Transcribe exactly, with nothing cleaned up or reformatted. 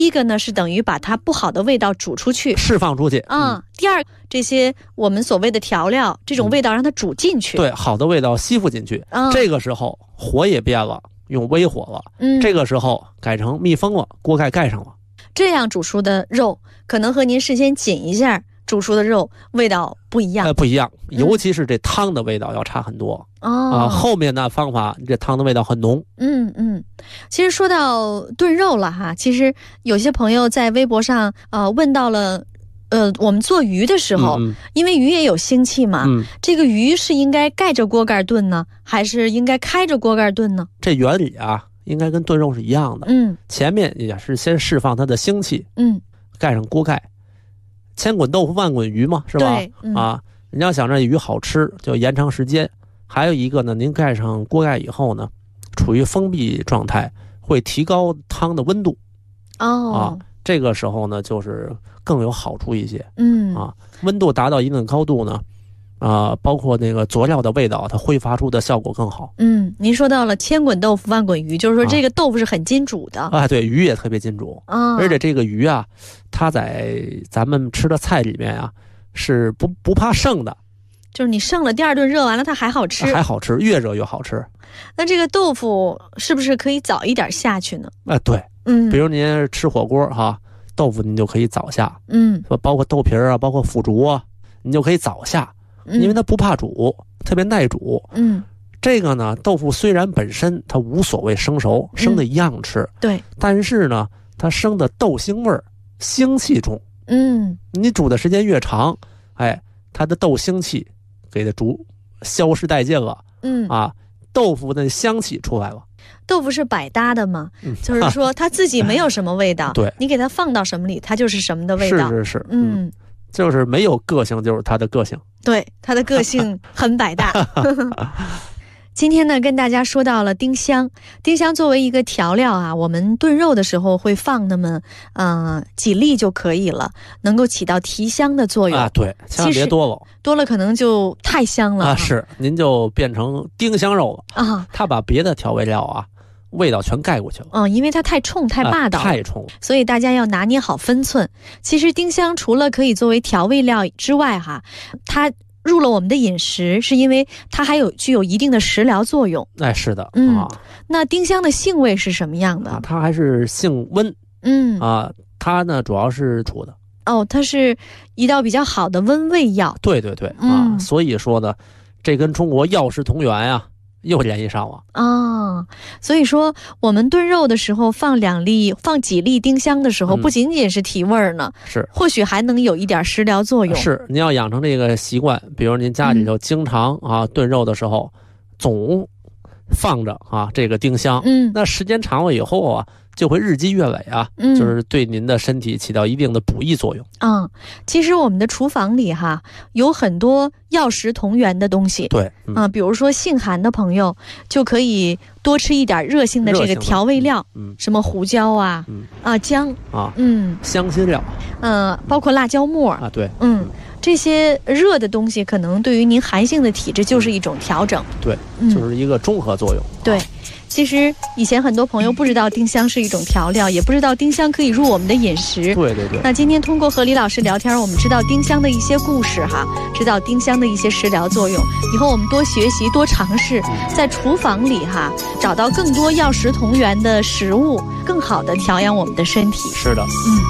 一个呢是等于把它不好的味道煮出去， 释放出去啊、嗯。第二，这些我们所谓的调料，这种味道让它煮进去， 嗯、对，好的味道吸附进去。嗯、这个时候火也变了，用微火了。嗯，这个时候改成密封了，锅盖盖上了。 这样煮熟的肉，可能和您事先紧一下煮熟的肉味道不一样。 呃，不一样，尤其是这汤的味道要差很多。哦，啊，后面的方法这汤的味道很浓。 嗯嗯，其实说到炖肉了哈，其实有些朋友在微博上呃问到了，呃，我们做鱼的时候，嗯、因为鱼也有腥气嘛，嗯、这个鱼是应该盖着锅盖炖呢，还是应该开着锅盖炖呢？ 这原理啊，应该跟炖肉是一样的。嗯，前面也是先释放它的腥气，嗯，盖上锅盖。千滚豆腐万滚鱼嘛，是吧？对，嗯、啊，你要想这鱼好吃，就延长时间。还有一个呢，您盖上锅盖以后呢，处于封闭状态，会提高汤的温度。哦，啊，这个时候呢，就是更有好处一些。嗯，啊，温度达到一定高度呢，啊，包括那个佐料的味道，它挥发出的效果更好。 嗯，您说到了千滚豆腐万滚鱼，就是说这个豆腐是很金煮的。 啊，对，鱼也特别金煮。啊，而且这个鱼啊，它在咱们吃的菜里面啊，是不不怕剩的。 就是你剩了第二顿热完了，它还好吃， 还好吃，越热越好吃。 那这个豆腐是不是可以早一点下去呢？ 啊，对，嗯，比如您吃火锅哈，豆腐您就可以早下，嗯，包括豆皮啊，包括腐竹啊，你就可以早下，因为它不怕煮，特别耐煮。嗯，这个呢，豆腐虽然本身它无所谓生熟，生的一样吃，嗯、对，但是呢，它生的豆腥味儿，腥气重。嗯，你煮的时间越长，哎，它的豆腥气给它煮消失殆尽了。嗯啊，豆腐的香气出来了。 豆腐是百搭的嘛，嗯、就是说它自己没有什么味道， 对， 你给它放到什么里，它就是什么的味道。 是是是，嗯，嗯就是没有个性，就是它的个性。 对，它的个性很百搭。今天呢，跟大家说到了丁香。丁香作为一个调料啊，我们炖肉的时候会放那么呃几粒就可以了，能够起到提香的作用啊。对，千万别多了， 多了可能就太香了啊。 是，您就变成丁香肉了啊。它把别的调味料啊味道全盖过去了。 嗯，因为它太冲太霸道、啊、 太冲， 所以大家要拿捏好分寸。其实丁香除了可以作为调味料之外哈，它入了我们的饮食，是因为它还有具有一定的食疗作用。 哎，是的， 嗯，啊、那丁香的性味是什么样的？ 啊、它还是性温，嗯啊，它呢主要是煮的。 哦，它是一道比较好的温胃药。 对对对，嗯、啊，所以说呢，这跟中国药食同源呀、啊。又联系上了啊、哦，所以说我们炖肉的时候放两粒、放几粒丁香的时候，嗯、不仅仅是提味儿呢， 是或许还能有一点食疗作用。 是，您要养成这个习惯，比如您家里头经常啊、嗯、炖肉的时候，总放着啊这个丁香，嗯，那时间长了以后啊，就会日积月累啊，嗯，就是对您的身体起到一定的补益作用。 嗯，其实我们的厨房里哈有很多药食同源的东西， 对， 嗯、呃，比如说性寒的朋友就可以多吃一点热性的这个调味料，嗯，什么胡椒啊，嗯啊姜啊，嗯， 香辛料， 嗯、呃，包括辣椒末啊，对， 嗯。这些热的东西可能对于您寒性的体质就是一种调整， 对，就是一个综合作用。 对，其实以前很多朋友不知道丁香是一种调料，也不知道丁香可以入我们的饮食。 对对对。 那今天通过和李老师聊天，我们知道丁香的一些故事哈，知道丁香的一些食疗作用。以后我们多学习，多尝试，在厨房里哈找到更多药食同源的食物，更好的调养我们的身体。 是的， 嗯。